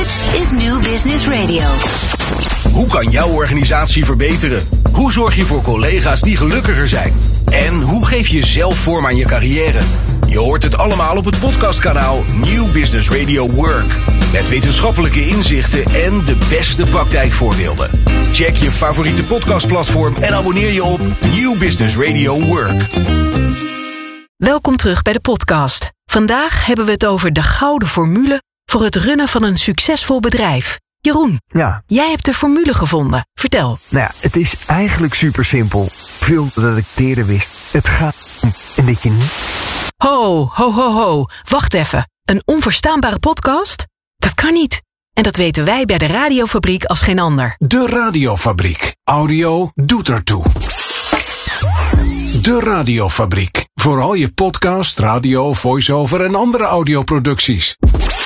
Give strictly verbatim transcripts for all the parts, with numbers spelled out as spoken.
Dit is New Business Radio. Hoe kan jouw organisatie verbeteren? Hoe zorg je voor collega's die gelukkiger zijn? En hoe geef je zelf vorm aan je carrière? Je hoort het allemaal op het podcastkanaal New Business Radio Work. Met wetenschappelijke inzichten en de beste praktijkvoorbeelden. Check je favoriete podcastplatform en abonneer je op New Business Radio Work. Welkom terug bij de podcast. Vandaag hebben we het over de gouden formule voor het runnen van een succesvol bedrijf. Jeroen, ja. Jij hebt de formule gevonden. Vertel. Nou ja, het is eigenlijk super simpel. Veel dat ik eerder wist. Het gaat om en dat je niet... Ho, ho, ho, ho. Wacht even. Een onverstaanbare podcast? Dat kan niet. En dat weten wij bij de Radiofabriek als geen ander. De Radiofabriek. Audio doet ertoe. De Radiofabriek. Voor al je podcast, radio, voice-over en andere audioproducties.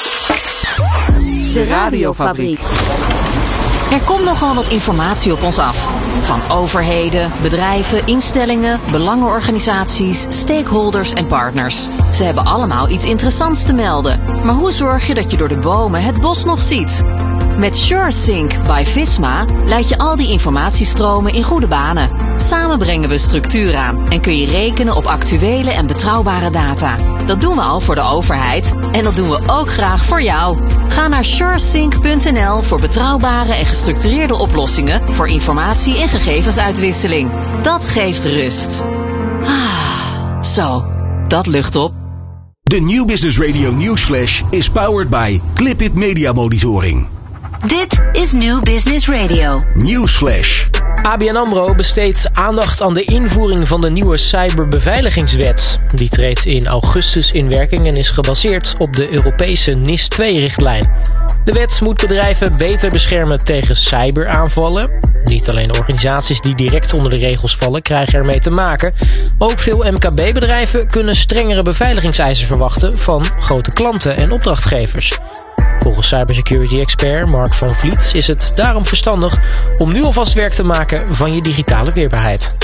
De Radiofabriek. Er komt nogal wat informatie op ons af. Van overheden, bedrijven, instellingen, belangenorganisaties, stakeholders en partners. Ze hebben allemaal iets interessants te melden. Maar hoe zorg je dat je door de bomen het bos nog ziet? Met SureSync by Visma leid je al die informatiestromen in goede banen. Samen brengen we structuur aan en kun je rekenen op actuele en betrouwbare data. Dat doen we al voor de overheid en dat doen we ook graag voor jou. Ga naar suresync punt n l voor betrouwbare en gestructureerde oplossingen voor informatie- en gegevensuitwisseling. Dat geeft rust. Ah, zo, dat lucht op. De New Business Radio Newsflash is powered by Clipit Media Monitoring. Dit is New Business Radio. Newsflash. A B N AMRO besteedt aandacht aan de invoering van de nieuwe cyberbeveiligingswet. Die treedt in augustus in werking en is gebaseerd op de Europese N I S twee richtlijn. De wet moet bedrijven beter beschermen tegen cyberaanvallen. Niet alleen organisaties die direct onder de regels vallen krijgen ermee te maken. Ook veel M K B-bedrijven kunnen strengere beveiligingseisen verwachten van grote klanten en opdrachtgevers. Volgens cybersecurity-expert Mark van Vliet is het daarom verstandig om nu alvast werk te maken van je digitale weerbaarheid.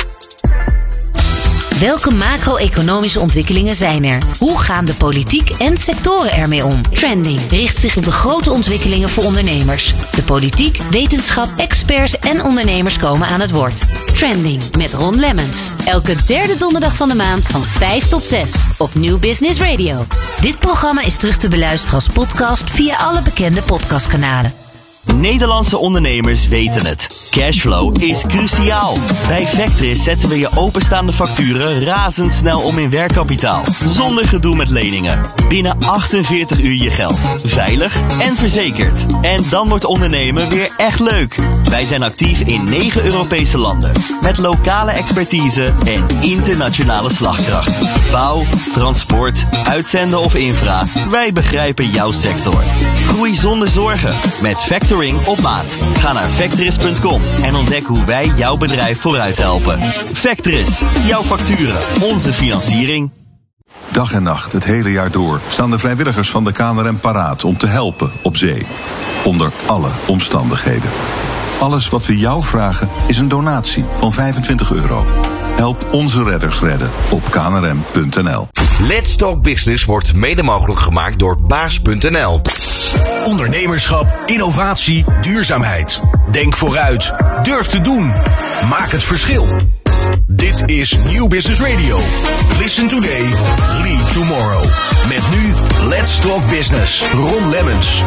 Welke macro-economische ontwikkelingen zijn er? Hoe gaan de politiek en sectoren ermee om? Trending richt zich op de grote ontwikkelingen voor ondernemers. De politiek, wetenschap, experts en ondernemers komen aan het woord. Trending met Ron Lemmens. Elke derde donderdag van de maand van vijf tot zes op New Business Radio. Dit programma is terug te beluisteren als podcast via alle bekende podcastkanalen. Nederlandse ondernemers weten het. Cashflow is cruciaal. Bij Vectris zetten we je openstaande facturen razendsnel om in werkkapitaal. Zonder gedoe met leningen. Binnen achtenveertig uur je geld. Veilig en verzekerd. En dan wordt ondernemen weer echt leuk. Wij zijn actief in negen Europese landen. Met lokale expertise en internationale slagkracht. Bouw, transport, uitzenden of infra. Wij begrijpen jouw sector. Groei zonder zorgen. Met Factoring op maat. Ga naar Vectris punt com en ontdek hoe wij jouw bedrijf vooruit helpen. Vectris, jouw facturen, onze financiering. Dag en nacht, het hele jaar door, staan de vrijwilligers van de K N R M paraat om te helpen op zee. Onder alle omstandigheden. Alles wat we jou vragen is een donatie van vijfentwintig euro. Help onze redders redden op k n r m punt n l. Let's Talk Business wordt mede mogelijk gemaakt door baas punt n l. Ondernemerschap, innovatie, duurzaamheid. Denk vooruit. Durf te doen. Maak het verschil. Dit is New Business Radio. Listen today, lead tomorrow. Met nu Let's Talk Business. Ron Lemmens.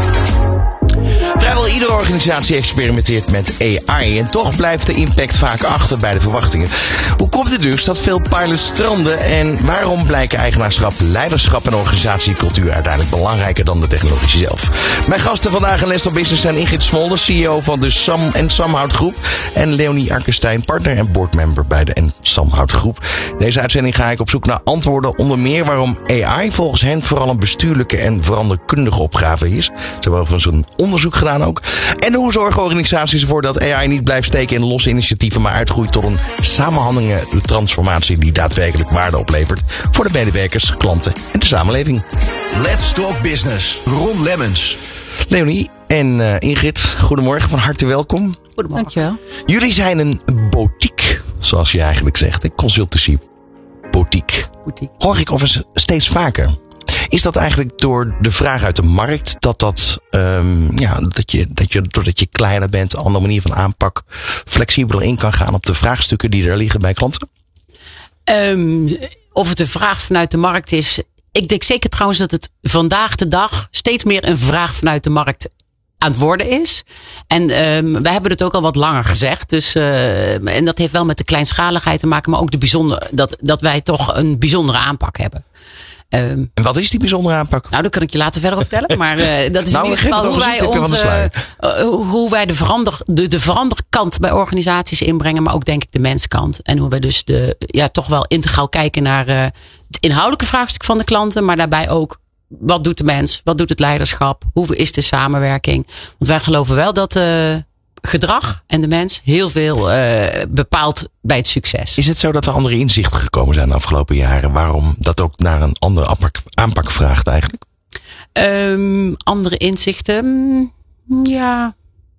Vrijwel iedere organisatie experimenteert met A I en toch blijft de impact vaak achter bij de verwachtingen. Hoe komt het dus dat veel pilots stranden en waarom blijken eigenaarschap, leiderschap en organisatiecultuur uiteindelijk belangrijker dan de technologie zelf? Mijn gasten vandaag in Let's Talk Business zijn Ingrid Smolder, C E O van de Sam en Samhout Groep, en Leonie Arkenstein, partner en boardmember bij de Samhout Groep. Deze uitzending ga ik op zoek naar antwoorden, onder meer waarom A I volgens hen vooral een bestuurlijke en veranderkundige opgave is. Ze hebben overigens een onderzoek gedaan ook. En hoe zorgen organisaties ervoor dat A I niet blijft steken in losse initiatieven, maar uitgroeit tot een samenhangende transformatie die daadwerkelijk waarde oplevert voor de medewerkers, klanten en de samenleving. Let's Talk Business. Ron Lemmens. Leonie en uh, Ingrid, goedemorgen, van harte welkom. Goedemorgen. Dankjewel. Jullie zijn een boutique, zoals je eigenlijk zegt, een consultancy boutique. Boutique. Hoor ik overigens steeds vaker. Is dat eigenlijk door de vraag uit de markt dat dat, um, ja, dat je, dat je, doordat je kleiner bent, een andere manier van aanpak, flexibeler in kan gaan op de vraagstukken die er liggen bij klanten? Um, of het een vraag vanuit de markt is. Ik denk zeker trouwens dat het vandaag de dag steeds meer een vraag vanuit de markt aan het worden is. En um, wij hebben het ook al wat langer gezegd. Dus, uh, en dat heeft wel met de kleinschaligheid te maken, maar ook de bijzonder, dat, dat wij toch een bijzondere aanpak hebben. Um, en wat is die bijzondere aanpak? Nou, dat kan ik je later verder vertellen. Maar uh, dat is nou, in ieder geval hoe wij, onze, uh, hoe wij de, verander, de, de veranderkant bij organisaties inbrengen. Maar ook denk ik de menskant. En hoe we dus de, ja, toch wel integraal kijken naar uh, het inhoudelijke vraagstuk van de klanten. Maar daarbij ook, wat doet de mens? Wat doet het leiderschap? Hoe is de samenwerking? Want wij geloven wel dat uh, gedrag en de mens heel veel uh, bepaalt bij het succes. Is het zo dat er andere inzichten gekomen zijn de afgelopen jaren? Waarom dat ook naar een andere aanpak, aanpak vraagt eigenlijk? Um, andere inzichten? Ja.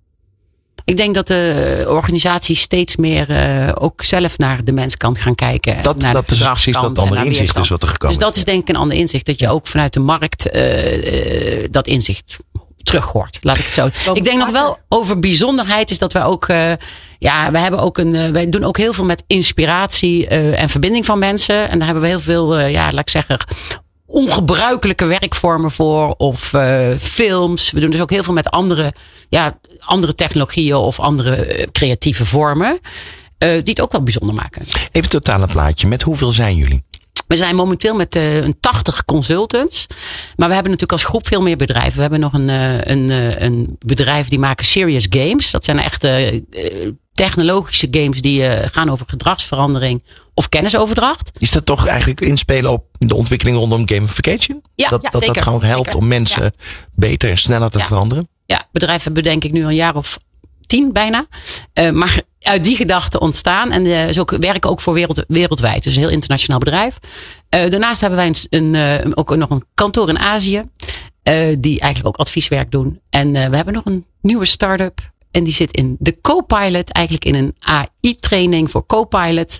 Ik denk dat de organisatie steeds meer uh, ook zelf naar de menskant gaan kijken. Dat, naar dat de is precies dat andere inzicht is wat er gekomen is. Dus dat is denk ik een ander inzicht. Dat je ook vanuit de markt uh, uh, dat inzicht terug hoort. Laat ik het zo. Wat ik denk nog wel over bijzonderheid is dat wij ook, uh, ja, wij hebben ook een, uh, wij doen ook heel veel met inspiratie uh, en verbinding van mensen. En daar hebben we heel veel, uh, ja, laat ik zeggen, ongebruikelijke werkvormen voor. Of uh, films. We doen dus ook heel veel met andere, ja, andere technologieën of andere uh, creatieve vormen. Uh, die het ook wel bijzonder maken. Even het totale plaatje. Met hoeveel zijn jullie? We zijn momenteel met uh, een tachtig consultants. Maar we hebben natuurlijk als groep veel meer bedrijven. We hebben nog een, uh, een, uh, een bedrijf die maken serious games. Dat zijn echt uh, uh, technologische games die uh, gaan over gedragsverandering of kennisoverdracht. Is dat toch eigenlijk inspelen op de ontwikkeling rondom gamification? Ja, dat ja, dat, zeker, dat gewoon helpt zeker. om mensen ja. beter en sneller te ja. veranderen? Ja, bedrijven hebben denk ik nu een jaar of tien bijna. Uh, maar uit die gedachte ontstaan. En uh, zo werken ook voor wereld, wereldwijd. Dus een heel internationaal bedrijf. Uh, daarnaast hebben wij een, een, uh, ook nog een kantoor in Azië. Uh, die eigenlijk ook advieswerk doen. En uh, we hebben nog een nieuwe start-up. En die zit in de Copilot. Eigenlijk in een A I-training voor Copilot.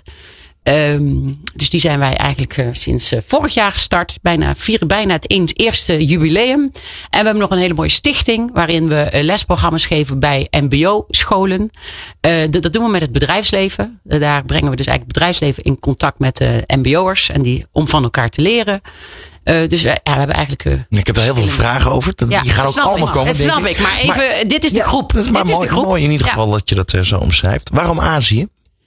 Um, dus die zijn wij eigenlijk uh, sinds uh, vorig jaar gestart. Bijna, vieren bijna het eens, eerste jubileum. En we hebben nog een hele mooie stichting. Waarin we uh, lesprogramma's geven bij M B O-scholen. Uh, d- dat doen we met het bedrijfsleven. Uh, daar brengen we dus eigenlijk het bedrijfsleven in contact met uh, M B O'ers. En die, om van elkaar te leren. Uh, dus uh, ja, we hebben eigenlijk... Uh, ik heb er heel veel vragen over. Dat, ja, die gaan ook allemaal ik. komen. Dat snap ik. Maar even, maar, dit is de ja, groep. Dat is maar dit mooi, is de groep. mooi in ieder ja. geval dat je dat uh, zo omschrijft. Waarom Azië?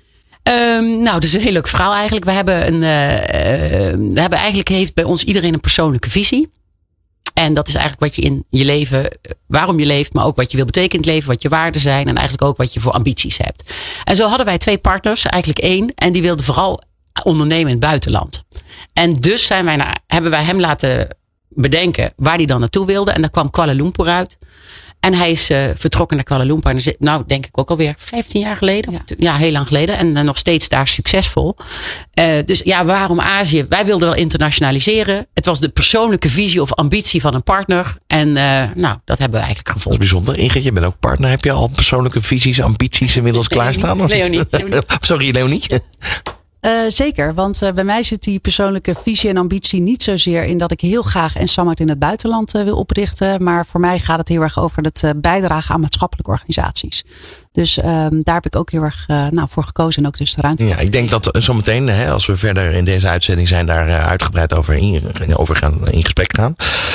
Um, nou, dat is een heel leuk verhaal eigenlijk. We hebben een, uh, uh, we hebben eigenlijk heeft bij ons iedereen een persoonlijke visie. En dat is eigenlijk wat je in je leven, waarom je leeft, maar ook wat je wil betekenen in het leven, wat je waarden zijn en eigenlijk ook wat je voor ambities hebt. En zo hadden wij twee partners, eigenlijk één, en die wilden vooral ondernemen in het buitenland. En dus zijn wij naar, hebben wij hem laten bedenken waar hij dan naartoe wilde. En daar kwam Kuala Lumpur uit. En hij is uh, vertrokken naar Kuala Lumpur. En nou, denk ik ook alweer vijftien jaar geleden. Ja, ja heel lang geleden. En uh, nog steeds daar succesvol. Uh, dus ja, waarom Azië? Wij wilden wel internationaliseren. Het was de persoonlijke visie of ambitie van een partner. En uh, nou, dat hebben we eigenlijk gevonden. Dat is bijzonder. Ingrid, je bent ook partner. Heb je al persoonlijke visies, ambities inmiddels klaarstaan? Leonie. Leonie. Sorry, Leonie. Uh, zeker, want uh, bij mij zit die persoonlijke visie en ambitie niet zozeer in dat ik heel graag en Samhout in het buitenland uh, wil oprichten. Maar voor mij gaat het heel erg over het uh, bijdragen aan maatschappelijke organisaties. Dus uh, daar heb ik ook heel erg uh, nou, voor gekozen en ook dus de ruimte. Ja, ik denk dat zometeen, hè, als we verder in deze uitzending zijn, daar uh, uitgebreid over in, over gaan, in gesprek gaan.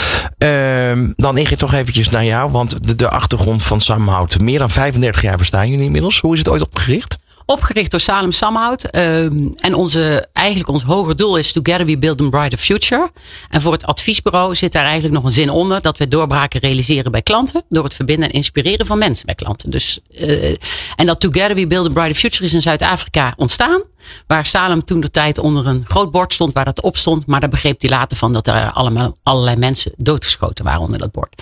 Uh, dan Ingrid toch eventjes naar jou, want de, de achtergrond van Samhout. Meer dan vijfendertig jaar bestaan jullie inmiddels. Hoe is het ooit opgericht? Opgericht door Salem Samhout. Um, en onze, eigenlijk ons hoger doel is Together we build a brighter future. En voor het adviesbureau zit daar eigenlijk nog een zin onder. Dat we doorbraken realiseren bij klanten. Door het verbinden en inspireren van mensen bij klanten. Dus, uh, en dat Together we build a brighter future is in Zuid-Afrika ontstaan. Waar Salem toen de tijd onder een groot bord stond waar dat op stond. Maar daar begreep hij later van dat er allemaal, allerlei mensen doodgeschoten waren onder dat bord.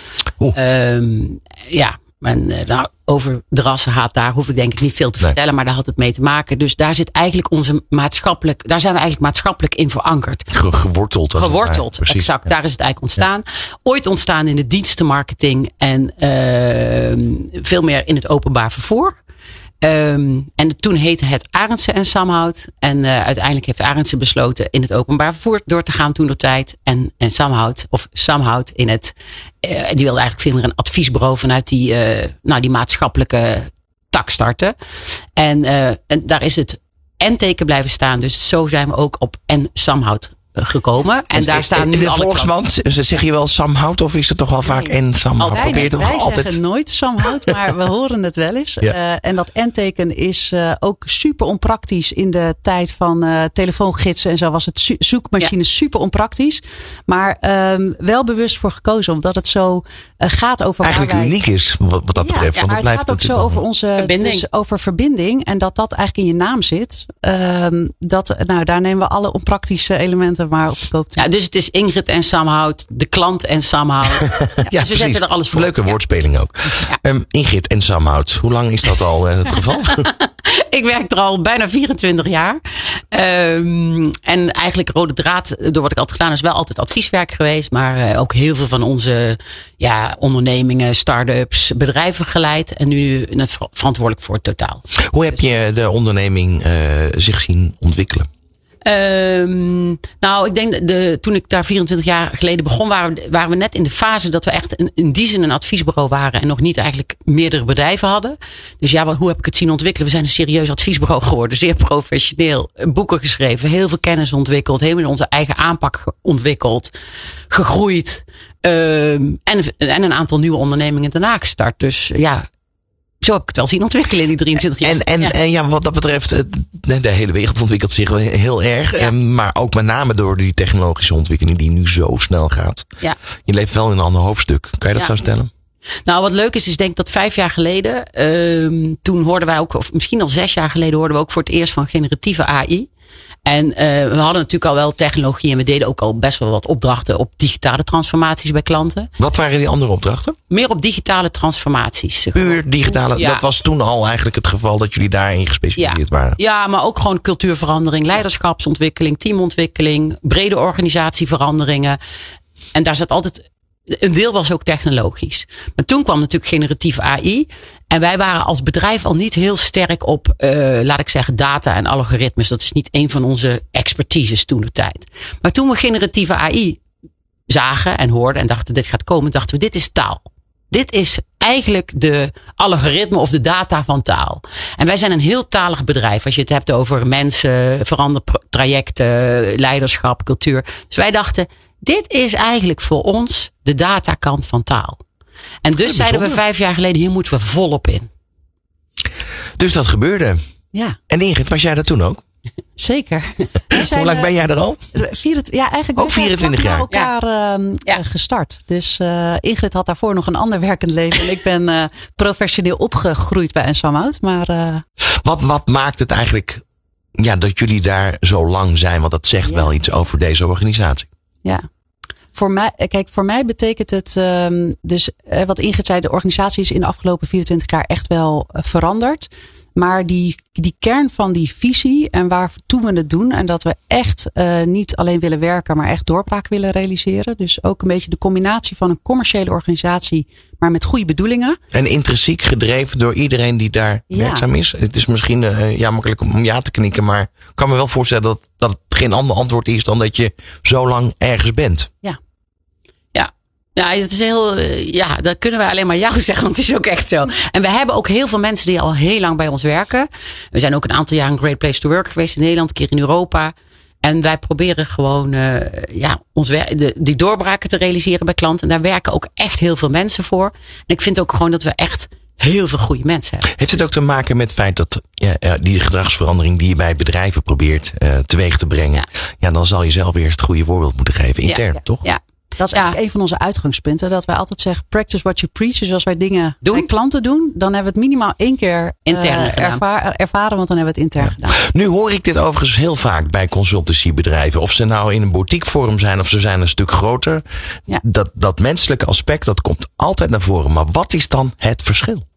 Um, ja. En uh, nou, over de rassenhaat, daar hoef ik denk ik niet veel te nee. vertellen, maar daar had het mee te maken. Dus daar zit eigenlijk onze maatschappelijk, daar zijn we eigenlijk maatschappelijk in verankerd. Ge- geworteld. Geworteld, precies, exact. Ja. Daar is het eigenlijk ontstaan. Ja. Ooit ontstaan in de dienstenmarketing en uh, veel meer in het openbaar vervoer. Um, en toen heette het Arendse en Samhout. En uh, uiteindelijk heeft Arendse besloten in het openbaar vervoer door te gaan toen de tijd. En, en Samhout, of Samhout in het, uh, die wilde eigenlijk veel meer een adviesbureau vanuit die, uh, nou, die maatschappelijke tak starten. En, uh, en daar is het en-teken blijven staan. Dus zo zijn we ook op en Samhout gekomen. En dus daar staan nu in de alle volksmand zeg je wel Samhout of is het toch wel vaak en Samhout? Wij, Probeer toch wij altijd... zeggen nooit Samhout, maar we horen het wel eens. Ja. Uh, en dat en-teken is uh, ook super onpraktisch in de tijd van uh, telefoongidsen en zo was het zo- zoekmachines ja. super onpraktisch. Maar um, wel bewust voor gekozen, omdat het zo uh, gaat over eigenlijk waar wij... uniek is wat, wat dat ja, betreft. Ja, want maar het het gaat ook zo over onze verbinding. Dus over verbinding en dat dat eigenlijk in je naam zit. Um, dat, nou, daar nemen we alle onpraktische elementen maar op de koop toe. Ja, dus het is Ingrid en Samhout, de klant en Samhout. Ja, ja, dus we zetten er alles voor. Leuke woordspeling ook. Ja. Um, Ingrid en Samhout, hoe lang is dat al uh, het geval? Ik werk er al bijna vierentwintig jaar. Um, en eigenlijk rode draad door wat ik altijd gedaan is wel altijd advieswerk geweest. Maar uh, ook heel veel van onze ja, ondernemingen, start-ups, bedrijven geleid. En nu verantwoordelijk voor het totaal. Hoe heb je de onderneming uh, zich zien ontwikkelen? Um, nou, ik denk de, de, toen ik daar vierentwintig jaar geleden begon, waren we, waren we net in de fase dat we echt in, in die zin een adviesbureau waren en nog niet eigenlijk meerdere bedrijven hadden. Dus ja, wat, hoe heb ik het zien ontwikkelen? We zijn een serieus adviesbureau geworden, zeer professioneel, boeken geschreven, heel veel kennis ontwikkeld, helemaal onze eigen aanpak ontwikkeld, gegroeid um, en, en een aantal nieuwe ondernemingen daarna gestart. Dus ja. Zo heb ik het wel zien ontwikkelen in die drieëntwintig jaar. En, en, ja. en ja, wat dat betreft, de, de hele wereld ontwikkelt zich heel erg. Ja. Maar ook met name door die technologische ontwikkeling die nu zo snel gaat. Ja. Je leeft wel in een ander hoofdstuk. Kan je dat ja. zo stellen? Nou, wat leuk is, is denk ik dat vijf jaar geleden, um, toen hoorden wij ook, of misschien al zes jaar geleden, hoorden we ook voor het eerst van generatieve A I. En uh, we hadden natuurlijk al wel technologie en we deden ook al best wel wat opdrachten op digitale transformaties bij klanten. Wat waren die andere opdrachten? Meer op digitale transformaties. Puur digitale, ja. Dat was toen al eigenlijk het geval dat jullie daarin gespecialiseerd ja. waren. Ja, maar ook gewoon cultuurverandering, leiderschapsontwikkeling, teamontwikkeling, brede organisatieveranderingen. En daar zat altijd... Een deel was ook technologisch. Maar toen kwam natuurlijk generatieve A I. En wij waren als bedrijf al niet heel sterk op, uh, laat ik zeggen, data en algoritmes. Dat is niet een van onze expertises toen de tijd. Maar toen we generatieve A I zagen en hoorden en dachten dit gaat komen, dachten we dit is taal. Dit is eigenlijk de algoritme of de data van taal. En wij zijn een heel talig bedrijf. Als je het hebt over mensen, verandertrajecten, leiderschap, cultuur. Dus wij dachten, dit is eigenlijk voor ons de datakant van taal. En dus ja, zeiden we vijf jaar geleden, hier moeten we volop in. Dus dat gebeurde. Ja. En Ingrid, was jij dat toen ook? Zeker. Hoe lang ben jij er al? vierentwintig, ja, eigenlijk ook vierentwintig jaar. Met elkaar ja. Uh, ja. gestart. Dus uh, Ingrid had daarvoor nog een ander werkend leven. En ik ben uh, professioneel opgegroeid bij een Samhout. Maar uh, wat, wat maakt het eigenlijk ja, dat jullie daar zo lang zijn? Want dat zegt ja. wel iets over deze organisatie. Ja. Voor mij, kijk, voor mij betekent het, um, dus uh, wat Ingrid zei, de organisatie is in de afgelopen vierentwintig jaar echt wel uh, veranderd. Maar die, die kern van die visie en waartoe we het doen. En dat we echt uh, niet alleen willen werken, maar echt doorbraak willen realiseren. Dus ook een beetje de combinatie van een commerciële organisatie, maar met goede bedoelingen. En intrinsiek gedreven door iedereen die daar ja. werkzaam is. Het is misschien uh, ja, makkelijk om ja te knikken, maar ik kan me wel voorstellen dat, dat het geen ander antwoord is dan dat je zo lang ergens bent. Ja. Ja, het is heel, ja, dat kunnen wij alleen maar jou zeggen, want het is ook echt zo. En we hebben ook heel veel mensen die al heel lang bij ons werken. We zijn ook een aantal jaar een Great Place to Work geweest in Nederland, een keer in Europa. En wij proberen gewoon, uh, ja, ons wer- de, die doorbraken te realiseren bij klanten. En daar werken ook echt heel veel mensen voor. En ik vind ook gewoon dat we echt heel veel goede mensen hebben. Heeft het ook te maken met het feit dat ja, die gedragsverandering die je bij bedrijven probeert uh, teweeg te brengen. Ja. ja, dan zal je zelf eerst het goede voorbeeld moeten geven, intern, ja, ja, toch? Ja. Dat is eigenlijk ja. een van onze uitgangspunten. Dat wij altijd zeggen, practice what you preach. Dus als wij dingen doen? bij klanten doen, dan hebben we het minimaal één keer intern uh, ervaar, ervaren. Want dan hebben we het intern ja. gedaan. Nu hoor ik dit overigens heel vaak bij consultancybedrijven. Of ze nou in een boutique vorm zijn of ze zijn een stuk groter. Ja. Dat, dat menselijke aspect, dat komt altijd naar voren. Maar wat is dan het verschil?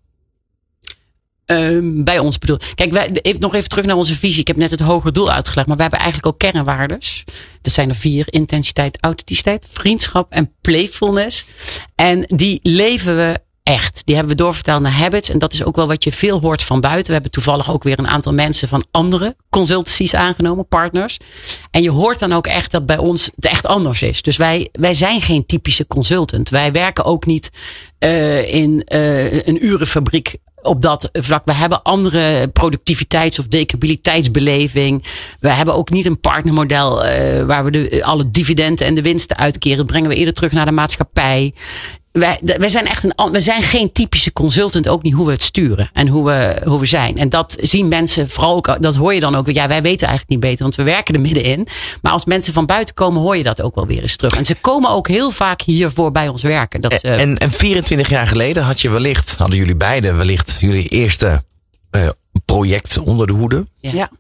Um, bij ons bedoel. Kijk, wij, nog even terug naar onze visie. Ik heb net het hoger doel uitgelegd. Maar we hebben eigenlijk ook kernwaardes. Dat zijn er vier. Intensiteit, authenticiteit, vriendschap en playfulness. En die leven we echt. Die hebben we doorvertaald naar habits. En dat is ook wel wat je veel hoort van buiten. We hebben toevallig ook weer een aantal mensen van andere consultancies aangenomen, partners. En je hoort dan ook echt dat bij ons het echt anders is. Dus wij, wij zijn geen typische consultant. Wij werken ook niet uh, in uh, een urenfabriek op dat vlak. We hebben andere productiviteits- of decabiliteitsbeleving. We hebben ook niet een partnermodel uh, waar we de, alle dividenden en de winsten uitkeren. Dat brengen we eerder terug naar de maatschappij. Wij, wij zijn echt een, we zijn geen typische consultant, ook niet hoe we het sturen en hoe we, hoe we zijn. En dat zien mensen vooral ook, dat hoor je dan ook. Ja, wij weten eigenlijk niet beter, want we werken er middenin. Maar als mensen van buiten komen, hoor je dat ook wel weer eens terug. En ze komen ook heel vaak hiervoor bij ons werken. Dat, uh, en, en vierentwintig jaar geleden had je wellicht, hadden jullie beiden wellicht jullie eerste uh, project onder de hoede. Ja. ja.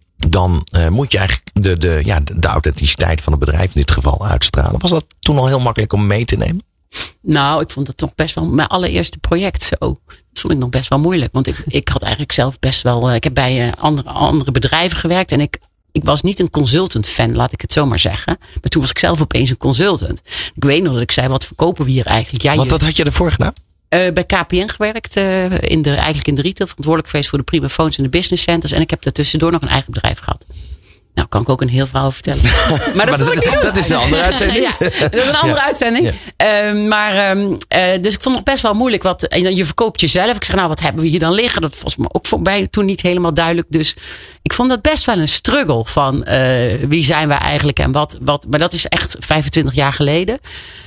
Dan uh, moet je eigenlijk de, de, ja, de, de authenticiteit van het bedrijf in dit geval uitstralen. Was dat toen al heel makkelijk om mee te nemen? Nou, ik vond het toch best wel mijn allereerste project zo. Dat vond ik nog best wel moeilijk. Want ik, ik had eigenlijk zelf best wel... Ik heb bij andere, andere bedrijven gewerkt. En ik, ik was niet een consultant fan, laat ik het zo maar zeggen. Maar toen was ik zelf opeens een consultant. Ik weet nog dat ik zei, wat verkopen we hier eigenlijk? Ja, wat, je, wat had je ervoor gedaan? Uh, bij K P N gewerkt. Uh, in de, eigenlijk in de retail. Verantwoordelijk geweest voor de primafoons en de business centers. En ik heb daartussendoor nog een eigen bedrijf gehad. Nou, kan ik ook een heel verhaal vertellen. Maar dat, maar dat, dat is een andere uitzending. Ja, dat is een andere ja. uitzending. Ja. Uh, maar, um, uh, dus ik vond het nog best wel moeilijk. Wat, je verkoopt jezelf. Ik zeg, nou, wat hebben we hier dan liggen? Dat was me ook voor mij toen niet helemaal duidelijk. Dus ik vond dat best wel een struggle van uh, wie zijn wij eigenlijk en wat, wat. Maar dat is echt vijfentwintig jaar geleden.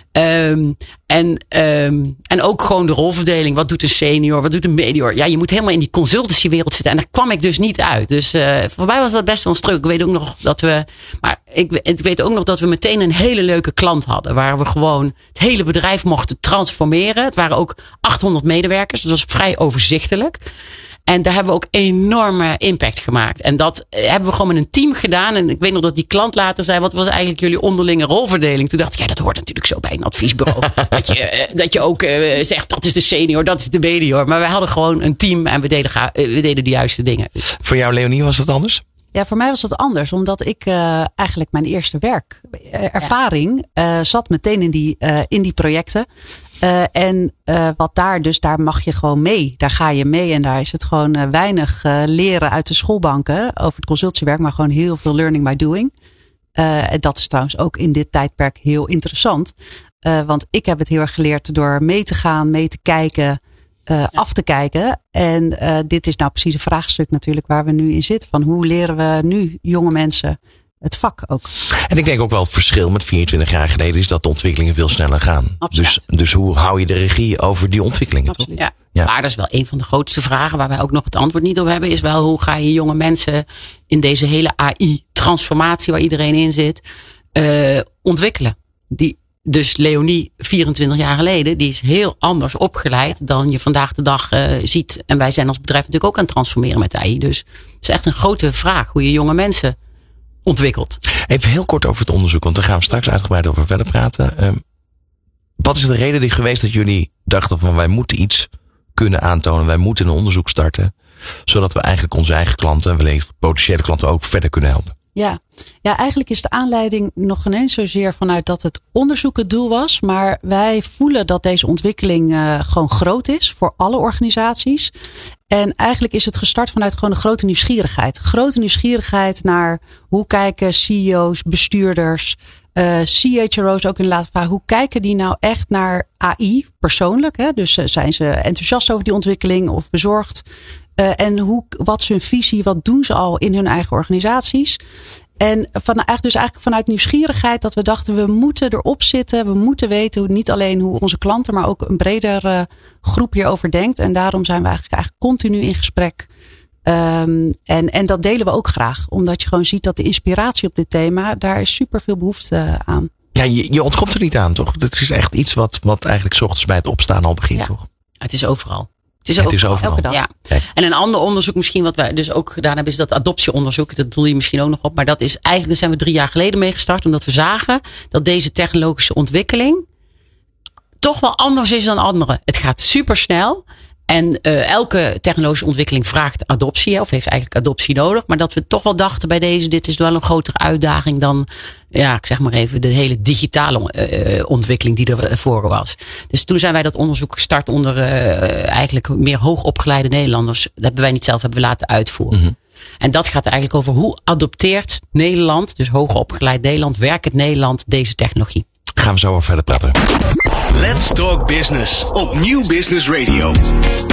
Um, en, um, en ook gewoon de rolverdeling. Wat doet een senior? Wat doet een medior? Ja, je moet helemaal in die consultancywereld zitten. En daar kwam ik dus niet uit. Dus uh, voor mij was dat best wel een struggle. Ik weet ook nog dat we... Maar ik, ik weet ook nog dat we meteen een hele leuke klant hadden. Waar we gewoon het hele bedrijf mochten transformeren. Het waren ook achthonderd medewerkers. Dat was vrij overzichtelijk. En daar hebben we ook enorme impact gemaakt. En dat hebben we gewoon met een team gedaan. En ik weet nog dat die klant later zei, wat was eigenlijk jullie onderlinge rolverdeling? Toen dacht ik, ja, dat hoort natuurlijk zo bij een adviesbureau. dat, je, dat je ook uh, zegt, dat is de senior, dat is de medior. Maar wij hadden gewoon een team en we deden, uh, we deden de juiste dingen. Dus. Voor jou, Leonie, was dat anders? Ja, voor mij was dat anders. Omdat ik uh, eigenlijk mijn eerste werk, uh, ervaring, uh, zat meteen in die, uh, in die projecten. Uh, en uh, wat daar, dus daar mag je gewoon mee. Daar ga je mee en daar is het gewoon uh, weinig uh, leren uit de schoolbanken over het consultiewerk, maar gewoon heel veel learning by doing. Uh, en dat is trouwens ook in dit tijdperk heel interessant. Uh, want ik heb het heel erg geleerd door mee te gaan, mee te kijken, uh, ja. af te kijken. En uh, dit is nou precies een vraagstuk natuurlijk waar we nu in zitten. Van hoe leren we nu jonge mensen het vak ook. En ik denk ook wel het verschil met vierentwintig jaar geleden is dat de ontwikkelingen veel sneller gaan. Dus, dus hoe hou je de regie over die ontwikkelingen? Absoluut. Ja. Ja. Maar dat is wel een van de grootste vragen waar wij ook nog het antwoord niet op hebben. Is wel hoe ga je jonge mensen in deze hele A I-transformatie waar iedereen in zit uh, ontwikkelen. Die, dus Leonie, vierentwintig jaar geleden, die is heel anders opgeleid dan je vandaag de dag uh, ziet. En wij zijn als bedrijf natuurlijk ook aan het transformeren met A I. Dus het is echt een grote vraag hoe je jonge mensen ontwikkeld. Even heel kort over het onderzoek, want daar gaan we straks uitgebreid over verder praten. Um, wat is de reden die geweest dat jullie dachten van wij moeten iets kunnen aantonen, wij moeten een onderzoek starten, zodat we eigenlijk onze eigen klanten en wellicht potentiële klanten ook verder kunnen helpen? Ja. ja, eigenlijk is de aanleiding nog geen eens zozeer vanuit dat het onderzoek het doel was. Maar wij voelen dat deze ontwikkeling uh, gewoon groot is voor alle organisaties. En eigenlijk is het gestart vanuit gewoon een grote nieuwsgierigheid. Grote nieuwsgierigheid naar hoe kijken C E O's, bestuurders, uh, C H R O's ook inderdaad. Hoe kijken die nou echt naar A I persoonlijk? Hè? Dus uh, zijn ze enthousiast over die ontwikkeling of bezorgd? Uh, en hoe, wat is hun visie? Wat doen ze al in hun eigen organisaties? En van, dus eigenlijk vanuit nieuwsgierigheid dat we dachten we moeten erop zitten. We moeten weten hoe, niet alleen hoe onze klanten, maar ook een breder uh, groep hierover denkt. En daarom zijn we eigenlijk, eigenlijk continu in gesprek. Um, en, en dat delen we ook graag. Omdat je gewoon ziet dat de inspiratie op dit thema, daar is super veel behoefte aan. Ja, je, je ontkomt er niet aan, toch? Dat is echt iets wat, wat eigenlijk 's ochtends bij het opstaan al begint, ja. toch? Het is overal. Het is, het overal, is overal. Elke dag. Ja. En een ander onderzoek misschien wat wij dus ook gedaan hebben is dat adoptieonderzoek. Dat doe je misschien ook nog op. Maar dat is eigenlijk, daar zijn we drie jaar geleden mee gestart. Omdat we zagen dat deze technologische ontwikkeling toch wel anders is dan andere. Het gaat super snel. En uh, elke technologische ontwikkeling vraagt adoptie, hè, of heeft eigenlijk adoptie nodig. Maar dat we toch wel dachten bij deze, dit is wel een grotere uitdaging dan, ja, ik zeg maar even, de hele digitale uh, ontwikkeling die er voor was. Dus toen zijn wij dat onderzoek gestart onder uh, eigenlijk meer hoogopgeleide Nederlanders. Dat hebben wij niet zelf hebben we laten uitvoeren. Mm-hmm. En dat gaat eigenlijk over hoe adopteert Nederland, dus hoogopgeleid Nederland, werkend Nederland, deze technologie. Gaan we zo over verder praten. Let's Talk Business op Nieuw Business Radio.